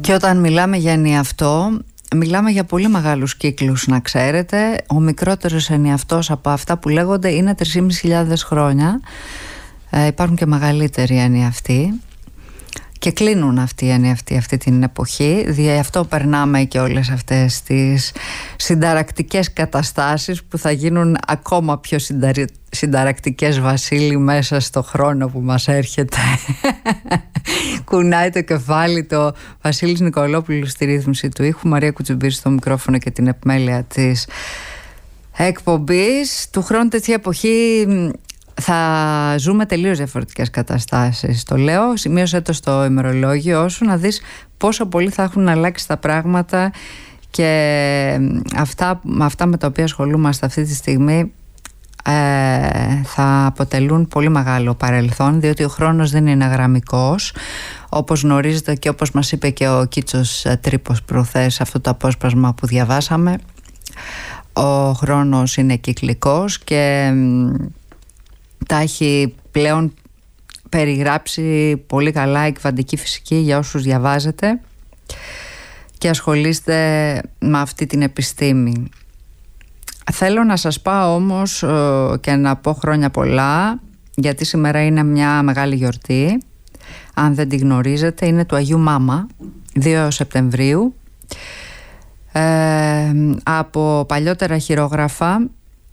Και όταν μιλάμε για ενιαυτό, μιλάμε για πολύ μεγάλους κύκλους, να ξέρετε. Ο μικρότερος ενιαυτός από αυτά που λέγονται είναι 3.500 χρόνια. Υπάρχουν και μεγαλύτεροι ενιαυτοί και κλείνουν αυτοί οι ενιαυτοί αυτή την εποχή. Γι' αυτό περνάμε και όλες αυτές τις συνταρακτικές καταστάσεις που θα γίνουν ακόμα πιο συνταρακτικές, Βασίλη, μέσα στο χρόνο που μας έρχεται. Κουνάει το κεφάλι το Βασίλης Νικολόπουλος στη ρύθμιση του ήχου, Μαρία Κουτσουμπύρη στο μικρόφωνο και την επιμέλεια της εκπομπής. Του χρόνου τέτοια εποχή θα ζούμε τελείως διαφορετικές καταστάσεις. Το λέω, σημείωσέ το στο ημερολόγιο σου, να δεις πόσο πολύ θα έχουν αλλάξει τα πράγματα, και αυτά με τα οποία ασχολούμαστε αυτή τη στιγμή θα αποτελούν πολύ μεγάλο παρελθόν, διότι ο χρόνος δεν είναι γραμμικός, όπως γνωρίζετε και όπως μας είπε και ο Κίτσος Τρίπος προχθές, αυτό το απόσπασμα που διαβάσαμε. Ο χρόνος είναι κυκλικός και τα έχει πλέον περιγράψει πολύ καλά η κβαντική φυσική για όσους διαβάζετε και ασχολείστε με αυτή την επιστήμη. Θέλω να σας πάω όμως και να πω χρόνια πολλά, γιατί σήμερα είναι μια μεγάλη γιορτή. Αν δεν τη γνωρίζετε, είναι του Αγίου Μάμα, 2 Σεπτεμβρίου. Από παλιότερα χειρόγραφα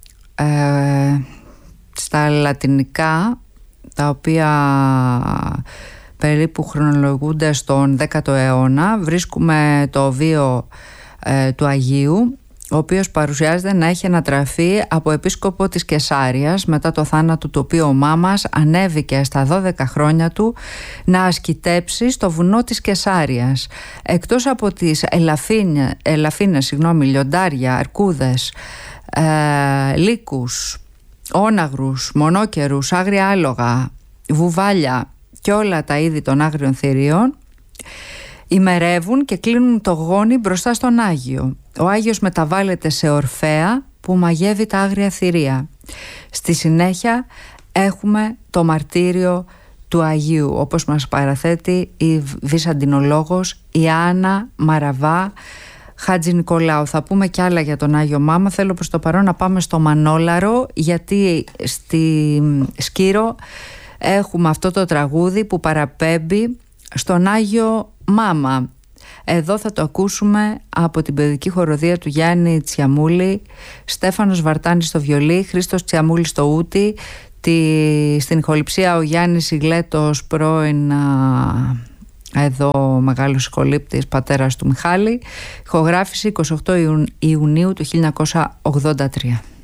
στα λατινικά, τα οποία περίπου χρονολογούνται στον 10ο αιώνα, βρίσκουμε το βίο του Αγίου, ο οποίος παρουσιάζεται να έχει ανατραφεί από επίσκοπο της Κεσάριας μετά το θάνατο του, οποίου ο Μάμας ανέβηκε στα 12 χρόνια του να ασκητέψει στο βουνό της Κεσάριας. Εκτός από τις ελαφίνες, λιοντάρια, αρκούδες, λύκους, όναγρους, μονόκερους, άγρια άλογα, βουβάλια και όλα τα είδη των άγριων θηρίων, ημερεύουν και κλείνουν το γόνι μπροστά στον Άγιο. Ο Άγιος μεταβάλλεται σε ορφέα που μαγεύει τα άγρια θηρία. Στη συνέχεια έχουμε το μαρτύριο του Αγίου, όπως μας παραθέτει η βυζαντινολόγος Ιάννα Μαραβά Χάτζη Νικολάου. Θα πούμε κι άλλα για τον Άγιο Μάμα. Θέλω προς το παρόν να πάμε στο Μανόλαρο, γιατί στη Σκύρο έχουμε αυτό το τραγούδι που παραπέμπει στον Άγιο Μάμα. Εδώ θα το ακούσουμε από την παιδική χοροδία του Γιάννη Τσιαμούλη, Στέφανος Βαρτάνης στο βιολί, Χρήστος Τσιαμούλης στο ούτι, στην ηχοληψία ο Γιάννης Ιγλέτος, πρώην εδώ μεγάλος ηχολήπτης, πατέρας του Μιχάλη. Ηχογράφηση 28 Ιουνίου του 1983.